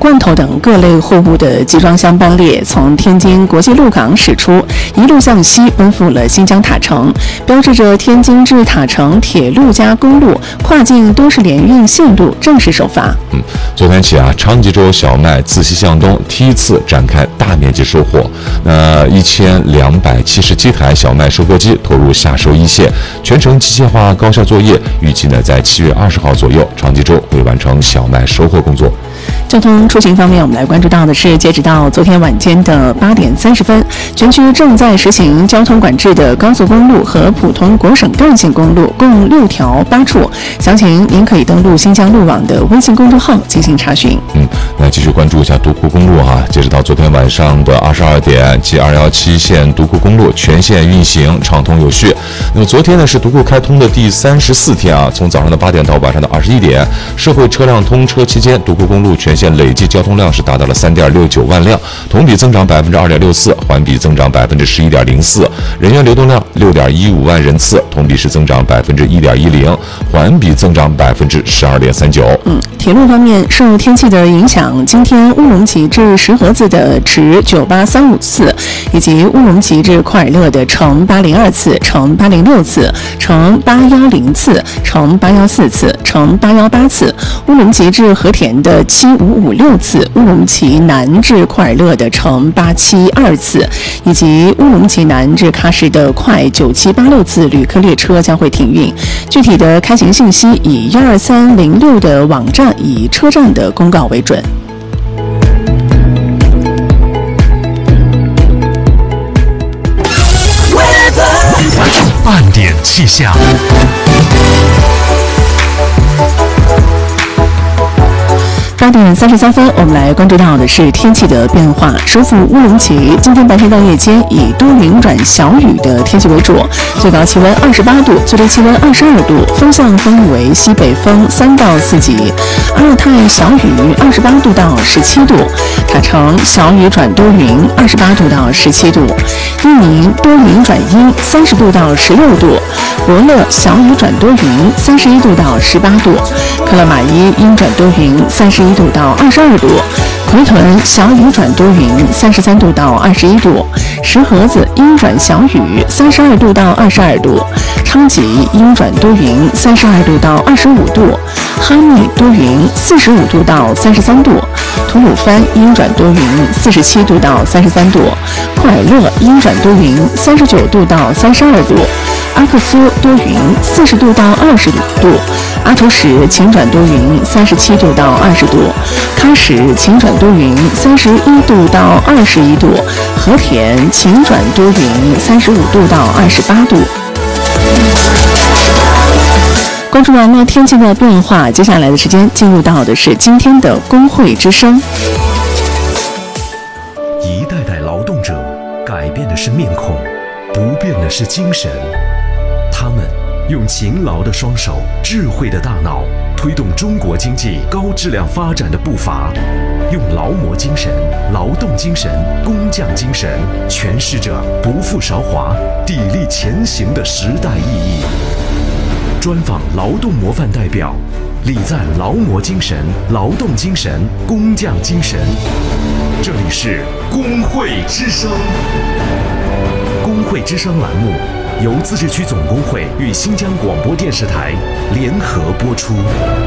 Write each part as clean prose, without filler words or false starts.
罐头等各类货物的集装箱班列从天津国际陆港驶出，一路向西奔赴了新疆塔城，标志着天津至塔城铁路加公路跨境都市联运线路正式首发。 昨天起长吉州小麦自西向东梯次展开大面积收获，1277台小麦收割机投入夏收一线，全程机械化高效作业，预计在7月20号左右，长吉州会完成小麦收获工作。 交通出行方面，我们来关注到的是，截止到昨天晚间的8点30分，全区正在实行交通管制的高速公路和普通国省干线公路共6条8处，详情您可以登录新疆路网的微信公众号进行查询。 那继续关注一下独库公路截止到昨天晚上的22点，G217线独库公路全线运行畅通有序。那么昨天呢是独库开通的第34天从早上的8点到晚上的21点，社会车辆通车期间，独库公路全线累计交通量是达到了3.69万辆，同比增长2.64%，环比增长11.04%，人员流动量6.15万人次，同比是增长1.10%，环比增长12.39%。 铁路方面，受天气的影响，今天乌鲁木齐至石河子的直9835次，以及乌鲁木齐至库尔勒的乘802次、乘806次、乘810次、乘814次、乘818次，乌鲁木齐至和田的7556次，乌鲁木齐南至库尔勒的乘872次，以及乌鲁木齐南至喀什的快9786次旅客列车将会停运。具体的开行信息以12306的网站以车站的公告为准。 半点气象。 8点33分，我们来关注到的是天气的变化。首府乌鲁木齐今天白天到夜间以多云转小雨的天气为主，最高气温28度，最低气温22度，风向分为西北风3到4级。阿尔泰小雨28度到17度，塔城小雨转多云28度到17度，伊宁多云转阴30度到16度，博乐小雨转多云31度到18度，克勒玛依阴转多云31度到22度，奎屯小雨转多云33度到21度，石河子阴转小雨32度到22度，昌吉阴转多云32度到25度，哈密多云45度到33度，吐鲁番阴转多云47度到33度，库尔勒阴转多云39度到32度，阿克苏多云40度到20度，阿图什晴转多云37度到20度，喀什晴转多云31度到21度，和田晴转多云35度到28度。关注完了天气的变化，接下来的时间进入到的是今天的工会之声。 一代代劳动者改变的是面孔，不变的是精神。他们用勤劳的双手、智慧的大脑，推动中国经济高质量发展的步伐，用劳模精神、劳动精神、工匠精神，诠释着不负韶华、砥砺前行的时代意义。专访劳动模范代表，礼赞劳模精神、劳动精神、工匠精神。这里是工会之声。工会之声栏目由自治区总工会与新疆广播电视台联合播出。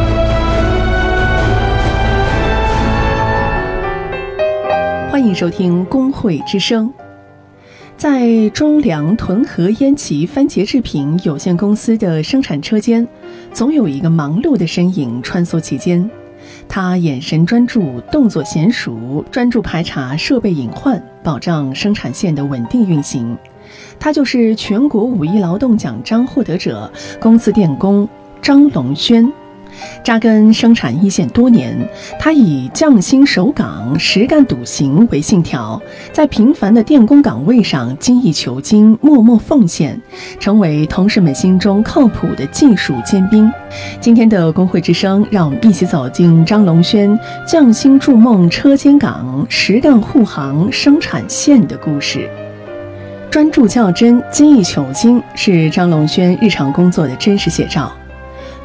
欢迎收听工会之声。在中粮屯河烟旗番茄制品有限公司的生产车间，总有一个忙碌的身影穿梭其间。他眼神专注，动作娴熟，专注排查设备隐患，保障生产线的稳定运行。他就是全国5一劳动奖章获得者、公司电工张龙轩。扎根生产一线多年，他以匠心守岗、实干笃行为信条，在平凡的电工岗位上精益求精、默默奉献，成为同事们心中靠谱的技术尖兵。今天的工会之声，让我们一起走进张龙轩匠心筑梦车间岗、实干护航生产线的故事。专注较真、精益求精是张龙轩日常工作的真实写照。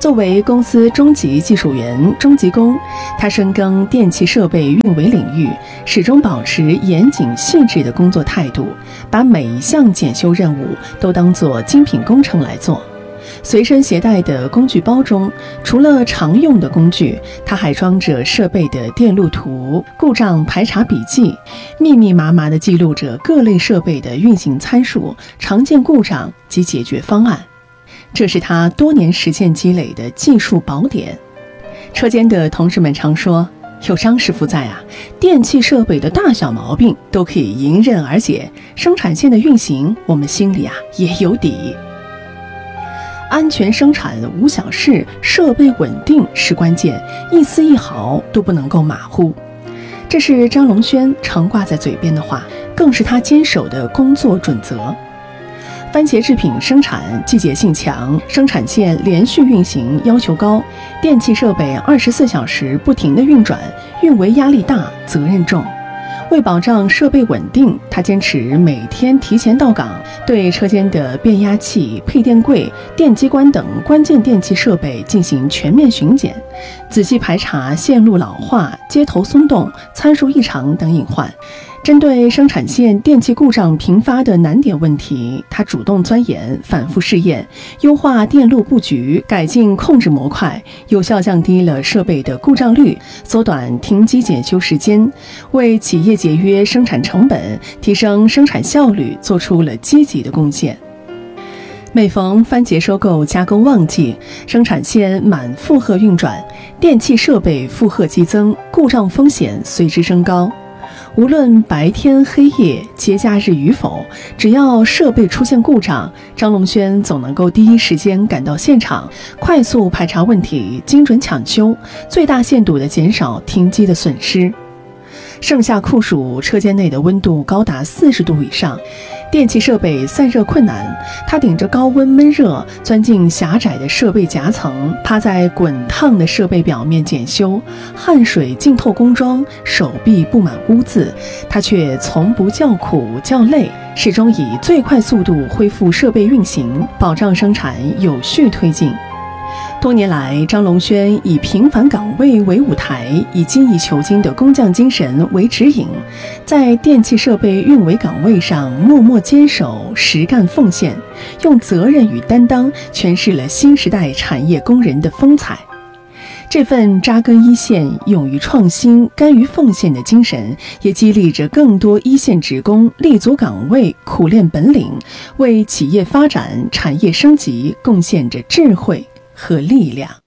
作为公司中级技术员、中级工，他深耕电气设备运维领域，始终保持严谨细致的工作态度，把每一项检修任务都当作精品工程来做。随身携带的工具包中，除了常用的工具，它还装着设备的电路图、故障排查笔记，密密麻麻地记录着各类设备的运行参数、常见故障及解决方案。这是他多年实践积累的技术宝典。车间的同事们常说，有张师傅在啊，电气设备的大小毛病都可以迎刃而解，生产线的运行我们心里也有底。安全生产无小事，设备稳定是关键，一丝一毫都不能够马虎。这是张龙轩常挂在嘴边的话，更是他坚守的工作准则。番茄制品生产季节性强，生产线连续运行要求高，电气设备24小时不停地运转，运维压力大，责任重。为保障设备稳定，他坚持每天提前到岗，对车间的变压器、配电柜、电机关等关键电气设备进行全面巡检，仔细排查线路老化、接头松动、参数异常等隐患。针对生产线电气故障频发的难点问题，他主动钻研，反复试验，优化电路布局，改进控制模块，有效降低了设备的故障率，缩短停机检修时间，为企业节约生产成本、提升生产效率做出了积极的贡献。每逢番茄收购加工旺季，生产线满负荷运转，电气设备负荷激增，故障风险随之升高。无论白天黑夜、节假日与否，只要设备出现故障，张龙轩总能够第一时间赶到现场，快速排查问题，精准抢修，最大限度地减少停机的损失。盛夏酷暑，车间内的温度高达40度以上，电气设备散热困难，他顶着高温闷热，钻进狭窄的设备夹层，趴在滚烫的设备表面检修，汗水浸透工装，手臂布满污渍，他却从不叫苦叫累，始终以最快速度恢复设备运行，保障生产有序推进。多年来，张龙轩以平凡岗位为舞台，以精益求精的工匠精神为指引，在电气设备运维岗位上默默坚守，实干奉献，用责任与担当诠释了新时代产业工人的风采。这份扎根一线、勇于创新、甘于奉献的精神，也激励着更多一线职工立足岗位、苦练本领，为企业发展、产业升级贡献着智慧和力量。